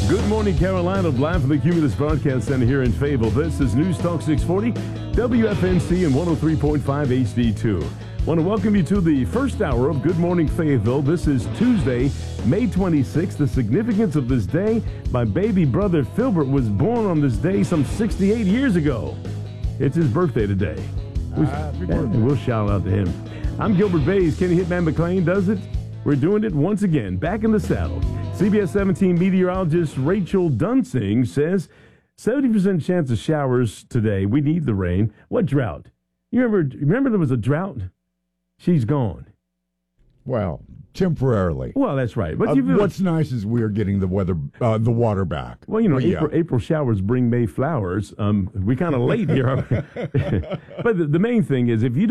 Good morning, Carolina. Live from the Cumulus Broadcast Center here in Fayetteville. This is News Talk 640, WFNC and 103.5 HD2. Want to welcome you to the first hour of Good Morning Fayetteville. This is Tuesday, May 26th. The significance of this day, my baby brother Filbert was born on this day some 68 years ago. It's his birthday today. We'll shout out to him. I'm Gilbert Bays. Kenny Hitman McLean does it. We're doing it once again. Back in the saddle. CBS 17 meteorologist Rachel Dunsing says 70% chance of showers today. We need the rain. What drought? You remember there was a drought? She's gone. Well, temporarily. Well, that's right. But what's nice is we are getting the water back. Well, you know, April showers bring May flowers. We kind of late here. But the main thing is if you